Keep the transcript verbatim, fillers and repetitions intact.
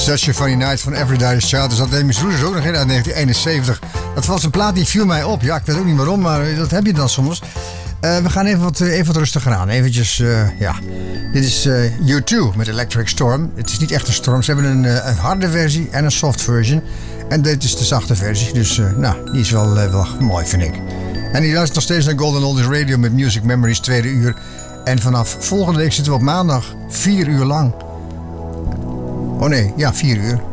Such a Funny Night van Everybody's Child. Er zat Amy Roos ook nog in uit negentien eenenzeventig. Dat was een plaat die viel mij op. Ja, ik weet ook niet waarom, maar dat heb je dan soms. Uh, we gaan even wat, even wat rustiger aan. Eventjes, uh, ja. Dit is uh, U twee met Electric Storm. Het is niet echt een storm. Ze hebben een, uh, een harde versie en een soft version. En dit is de zachte versie. Dus, uh, nou, die is wel, uh, wel mooi, vind ik. En die luistert nog steeds naar Golden Oldies Radio met Music Memories, tweede uur. En vanaf volgende week zitten we op maandag vier uur lang. Oh nee, ja, vier uur.